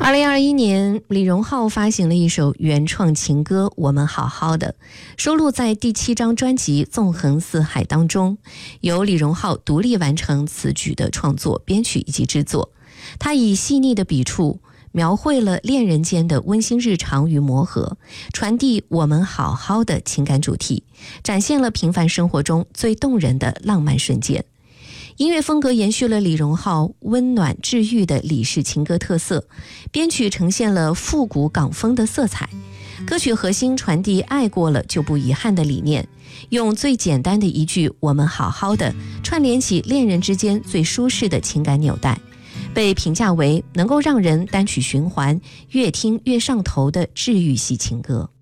2021年，李荣浩发行了一首原创情歌《我们好好的》，收录在第7张专辑《纵横四海》当中，由李荣浩独立完成此曲的创作、编曲以及制作。他以细腻的笔触描绘了恋人间的温馨日常与磨合，传递我们好好的情感主题，展现了平凡生活中最动人的浪漫瞬间。音乐风格延续了李荣浩温暖治愈的李氏情歌特色，编曲呈现了复古港风的色彩。歌曲核心传递爱过了就不遗憾的理念，用最简单的一句我们好好的串联起恋人之间最舒适的情感纽带，被评价为能够让人单曲循环越听越上头的治愈系情歌。